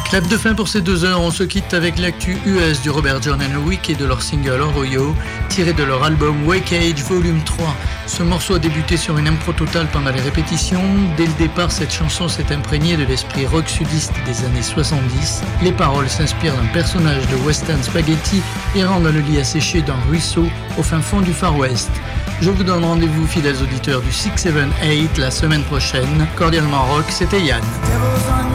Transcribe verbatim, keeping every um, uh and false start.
Clap de fin pour ces deux heures, on se quitte avec l'actu U S du Robert John and Wick et de leur single Oroyo, tiré de leur album Wake Age Volume trois. Ce morceau a débuté sur une impro totale pendant les répétitions. Dès le départ, cette chanson s'est imprégnée de l'esprit rock sudiste des années soixante-dix. Les paroles s'inspirent d'un personnage de Western Spaghetti errant dans le lit asséché d'un ruisseau au fin fond du Far West. Je vous donne rendez-vous, fidèles auditeurs, du six sept huit la semaine prochaine. Cordialement rock, c'était Yann.